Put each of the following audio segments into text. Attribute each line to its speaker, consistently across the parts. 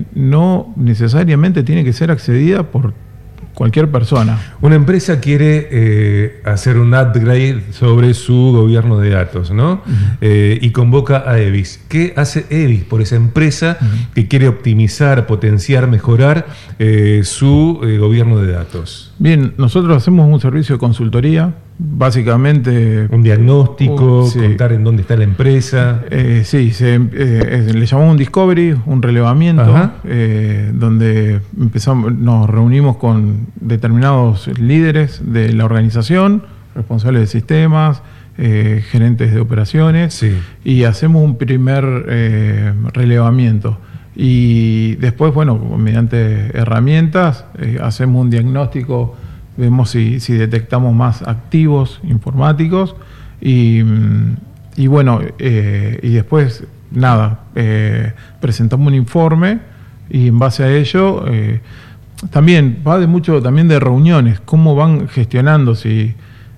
Speaker 1: no necesariamente tiene que ser accedida por cualquier persona.
Speaker 2: Una empresa quiere hacer un upgrade sobre su gobierno de datos, ¿no? Y convoca a EBIS. ¿Qué hace EBIS por esa empresa que quiere optimizar, potenciar, mejorar su gobierno de datos?
Speaker 1: Bien, nosotros hacemos un servicio de consultoría, básicamente...
Speaker 2: Un diagnóstico, sí. Contar en dónde está la empresa.
Speaker 1: Sí, le llamamos un discovery, un relevamiento, donde nos reunimos con determinados líderes de la organización, responsables de sistemas, gerentes de operaciones, sí. Y hacemos un primer relevamiento. Y después, bueno, mediante herramientas, hacemos un diagnóstico, vemos si detectamos más activos informáticos y bueno, y después, nada, presentamos un informe y en base a ello, también va de mucho también de reuniones, cómo van gestionando, si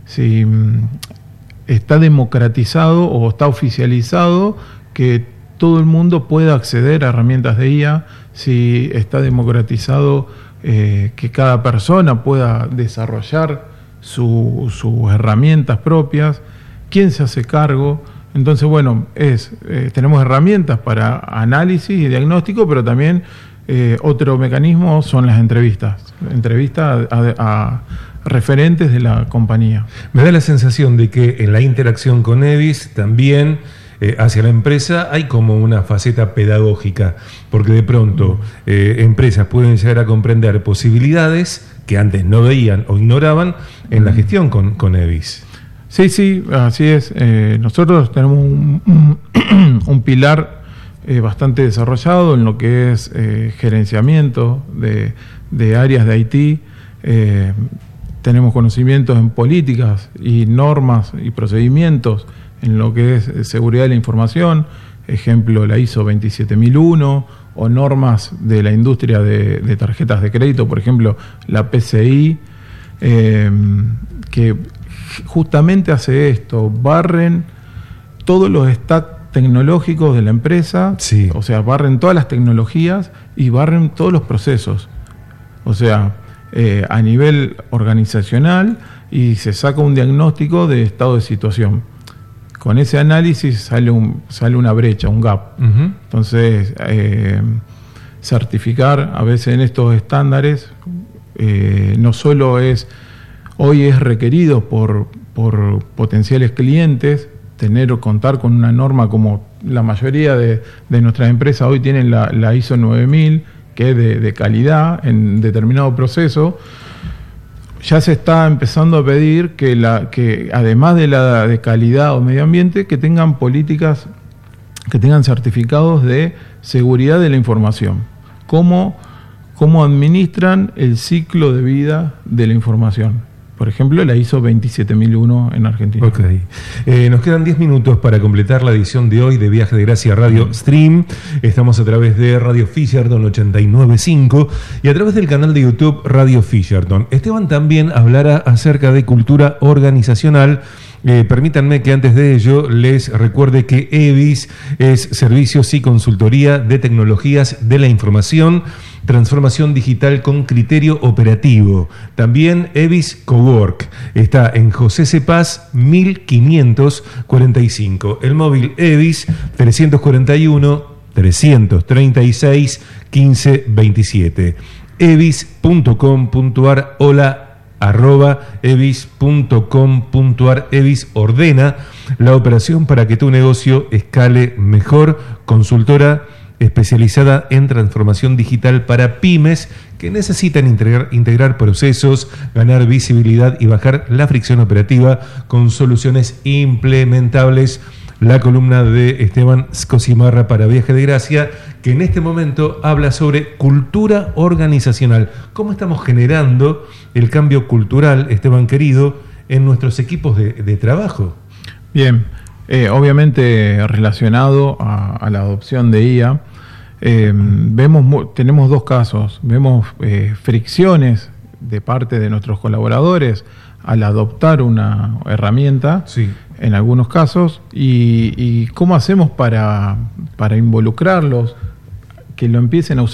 Speaker 1: está democratizado o está oficializado que todo el mundo pueda acceder a herramientas de IA, si está democratizado que cada persona pueda desarrollar sus herramientas propias, quién se hace cargo. Entonces, bueno, tenemos herramientas para análisis y diagnóstico, pero también otro mecanismo son las entrevistas a referentes de la compañía.
Speaker 2: Me da la sensación de que en la interacción con EBIS también hacia la empresa hay como una faceta pedagógica, porque de pronto empresas pueden llegar a comprender posibilidades que antes no veían o ignoraban en la gestión con EBIS.
Speaker 1: Sí, así es. Nosotros tenemos un pilar bastante desarrollado en lo que es gerenciamiento de áreas de IT. Tenemos conocimientos en políticas y normas y procedimientos en lo que es seguridad de la información, ejemplo la ISO 27001, o normas de la industria de tarjetas de crédito, por ejemplo la PCI, que justamente hace esto, barren todos los stacks tecnológicos de la empresa, sí. O sea, barren todas las tecnologías y barren todos los procesos, o sea, a nivel organizacional, y se saca un diagnóstico de estado de situación. Con ese análisis sale una brecha, un gap. Entonces, certificar a veces en estos estándares no solo hoy es requerido por potenciales clientes contar con una norma, como la mayoría de nuestras empresas hoy tienen la ISO 9000, que es de calidad en determinado proceso. Ya se está empezando a pedir que además de calidad o medio ambiente, que tengan políticas, que tengan certificados de seguridad de la información. Cómo administran el ciclo de vida de la información. Por ejemplo, la ISO 27001 en Argentina.
Speaker 2: Ok. Nos quedan 10 minutos para completar la edición de hoy de Viaje de Gracia Radio Stream. Estamos a través de Radio Fisherton 89.5 y a través del canal de YouTube Radio Fisherton. Esteban también hablará acerca de cultura organizacional. Permítanme que antes de ello les recuerde que EBIS es Servicios y Consultoría de Tecnologías de la Información, transformación digital con criterio operativo. También EBIS Cowork está en José Cepaz 1545. El móvil EBIS 341-336 1527. ebis.com.ar. hola @ebis.com.ar. EBIS ordena la operación para que tu negocio escale mejor. Consultora especializada en transformación digital para pymes que necesitan integrar procesos, ganar visibilidad y bajar la fricción operativa con soluciones implementables. La columna de Esteban Scosimarra para Viaje de Gracia, que en este momento habla sobre cultura organizacional. ¿Cómo estamos generando el cambio cultural, Esteban querido, en nuestros equipos de trabajo?
Speaker 1: Bien, obviamente relacionado a la adopción de IA, tenemos dos casos. Vemos fricciones de parte de nuestros colaboradores al adoptar una herramienta, sí, en algunos casos, y cómo hacemos para involucrarlos, que lo empiecen a usar